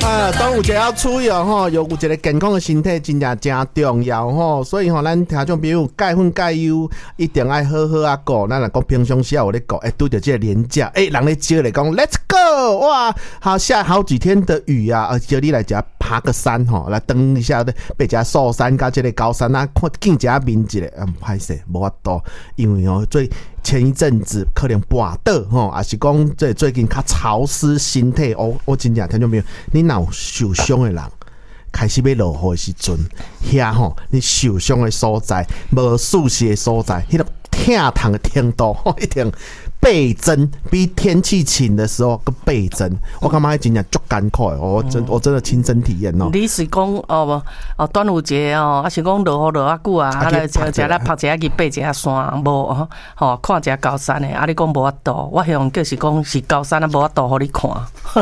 端午节要出游吼，有一个健康的身体真重要吼，所以吼，咱听众朋友钙粉钙优一定要好好啊顾。咱若讲平常时有咧顾，拄着这个连假，人咧招来讲 ，Let's go！ 哇，好下好几天的雨啊，叫你来家爬个山吼，来登一下的，被家寿山甲这个高山啊，看见一下面一个，歹势无法度，因为哦前一阵子可能跋倒吼，也是讲这最近较潮湿身体哦，我真正听众朋友，你若有受伤的人，开始要落雨的时阵，遐吼你受伤的所在，无舒适的所在，迄个疼痛的程度一定倍增，比天气晴的时候更倍增。我感觉真正足艰苦的，我真的亲身体验哦。 你是讲端午节哦，还是讲落雨落啊久啊，来食来拍一下去爬一下山，无看一下高山的，你讲无法度，我向就是讲是高山啊，无法度互你看。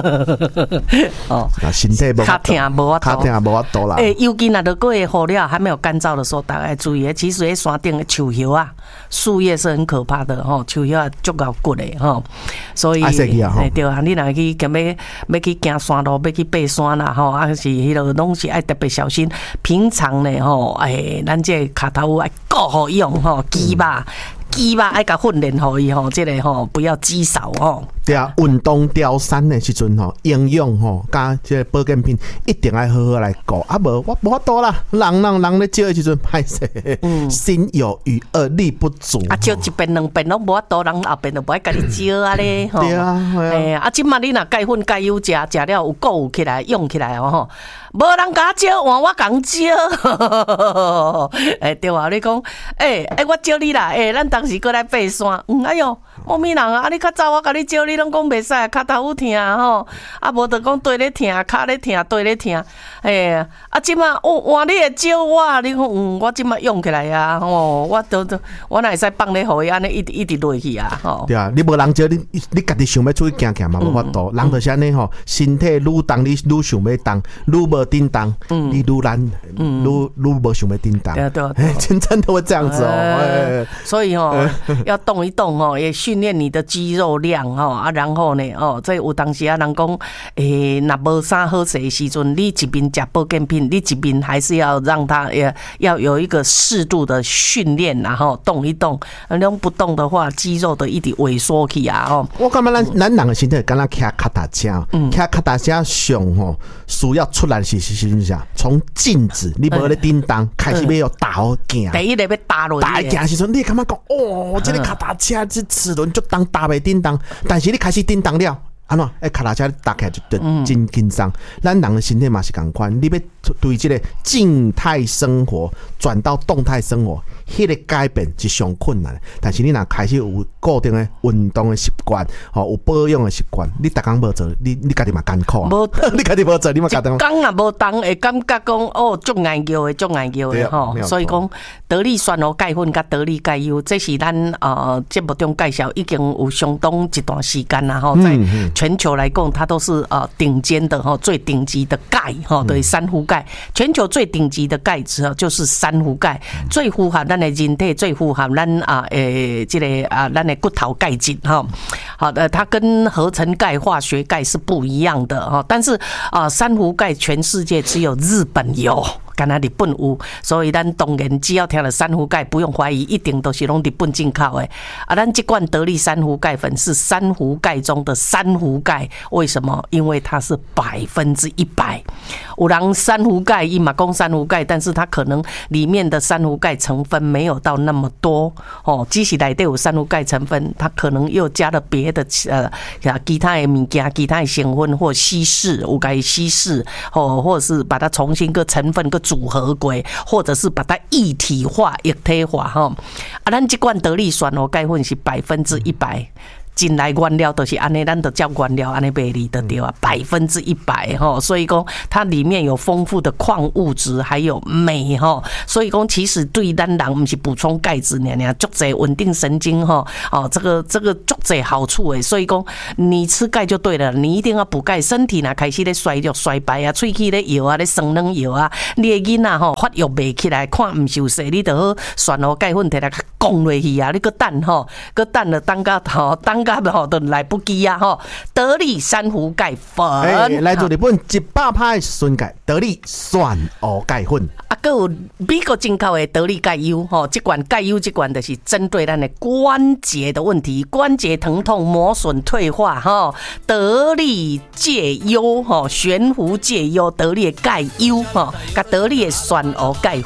身体无法度， 较疼无法度， 较疼无法度啦。 尤其那落过雨了还没有干燥的时候，大家注意，其实山顶的树叶啊，树叶是很可怕的树叶足够骨的所以对啊，你若去要去行山路，要去爬山啦是迄落拢是爱特别小心。平常呢咱这脚头爱顾好用肌肉爱甲训练互伊这个不要肌少对啊，运动雕山的时阵营养加这个保健品一定要好好来顾，无我无法度啦，人咧招的时阵歹势，心有余而力不足招一遍两遍拢无法度，人后边就无爱甲你招啊咧对啊， 即马你若钙粉钙优食了有够有起来用起来无人甲我招，换我讲招对啊，你讲我招你啦咱当时过来爬山哎哟莫名人啊你较早我甲你招你拢讲袂使，脚头有疼无就讲腿咧疼，脚咧疼，腿咧疼即马换你的招我，你讲我即马用起来啊我哪会使放咧互伊安尼一直落去啊对啊，你无人招你家己想要出去行行嘛无法度，人就是安尼身体愈重你愈想要动，愈无叮当，你愈懒，愈无想要叮当，对，真的会这样子所以要动一动也训练你的肌肉量然后呢这有当时人讲若无啥好势的时阵，你一边吃保健品，你一边还是要让它要有一个适度的训练，然后动一动，你不动的话，肌肉的一直萎缩去啊我感觉咱人的身体敢若骑脚踏车，骑脚踏车上需要出来是啥？从镜子你无咧叮当，开始要打好行， 第一个要打落去， 打行时阵，你感觉讲这个脚踏车这齿轮就打袂叮当，但是你开始叮当了。安怎？脚踏车打开就真紧张。咱人的身体嘛是同款，你要对这个静态生活转到动态生活，迄个改变是上困难的。但是你若开始有固定的运动的习惯，有保养的习惯，你逐工无做，你家己嘛艰苦啊。你家己无做，你嘛家己。 工若无动，会感觉讲足难叫的，所以讲得力酸和钙粉甲得力钙优，这是咱节目中介绍已经有相当一段时间啦在全球来讲，它都是顶尖的最顶级的钙对珊瑚钙，全球最顶级的钙质就是珊瑚钙，最符合咱的人体，最符合咱这个咱的骨头钙质好的，它跟合成钙、化学钙是不一样的但是珊瑚钙全世界只有日本有。敢若日本有，所以咱当然只要听了珊瑚钙，不用怀疑，一定都是拢日本进口的。咱这罐得力珊瑚钙粉是珊瑚钙中的珊瑚钙，为什么？因为它是100%。有人珊瑚钙，伊嘛讲珊瑚钙，但是它可能里面的珊瑚钙成分没有到那么多即使内底有珊瑚钙成分，它可能又加了别的其他的物件、其他的成分或稀释，有该稀释或者是把它重新个成分个组合过，或者是把它液体化、液体化咱这罐得力酸钙粉是100%。进来原料都是安尼，咱就叫原料安尼卖你就对啊，100%所以讲它里面有丰富的矿物质，还有镁所以讲其实对咱人不是补充钙质尔，足侪稳定神经这个足侪好处诶，所以讲你吃钙就对了，你一定要补钙，身体若开始咧衰弱衰败啊，喙齿咧摇啊，咧酸软摇啊，你的囡仔发育袂起来，看唔受势，你就好选钙粉摕来讲落去啊，你个等吼，个等了等甲都来不及啊吼。得力珊瑚钙粉， 来自日本100%的纯钙得力酸蚵钙粉。 啊，还有美国进口的得力钙优吼，这款钙优这款就是针对咱的关节的问题，关节疼痛、磨损、退化吼，得力戒优吼，悬壶戒优，得力的钙优吼，甲得力的酸蚵钙